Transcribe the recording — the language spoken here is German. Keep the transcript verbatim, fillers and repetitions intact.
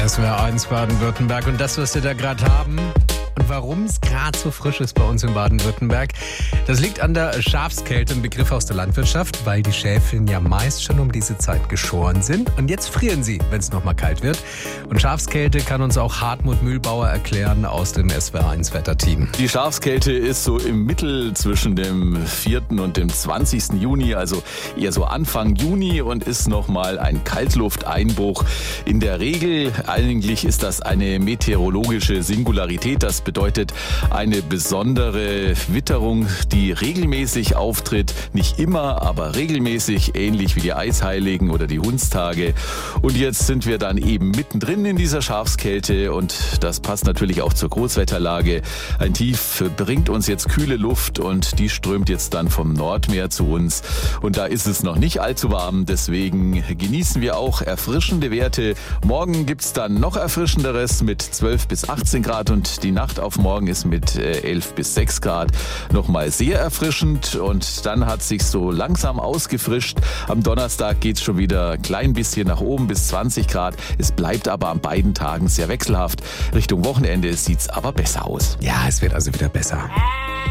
S W R eins Baden-Württemberg. Und das, was wir da gerade haben und warum es gerade so frisch ist bei uns in Baden-Württemberg, das liegt an der Schafskälte, ein Begriff aus der Landwirtschaft, weil die Schäfchen ja meist schon um diese Zeit geschoren sind. Und jetzt frieren sie, wenn es nochmal kalt wird. Und Schafskälte kann uns auch Hartmut Mühlbauer erklären aus dem S W R eins Wetterteam. Die Schafskälte ist so im Mittel zwischen dem vierten und dem zwanzigsten Juni, also eher so Anfang Juni, und ist nochmal ein Kaltlufteinbruch. In der Regel eigentlich ist das eine meteorologische Singularität. Das bedeutet eine besondere Witterung, die regelmäßig auftritt. Nicht immer, aber regelmäßig, ähnlich wie die Eisheiligen oder die Hundstage. Und jetzt sind wir dann eben mittendrin in dieser Schafskälte, und das passt natürlich auch zur Großwetterlage. Ein Tief bringt uns jetzt kühle Luft, und die strömt jetzt dann vom Nordmeer zu uns. Und da ist es noch nicht allzu warm, deswegen genießen wir auch erfrischende Werte. Morgen gibt's dann noch erfrischenderes mit zwölf bis achtzehn Grad, und die Nacht auf morgen ist mit elf bis sechs Grad nochmal sehr erfrischend, und dann hat sich so langsam ausgefrischt. Am Donnerstag geht's schon wieder ein klein bisschen nach oben bis zwanzig Grad. Es bleibt aber an beiden Tagen sehr wechselhaft. Richtung Wochenende sieht's aber besser aus. Ja, es wird also wieder besser.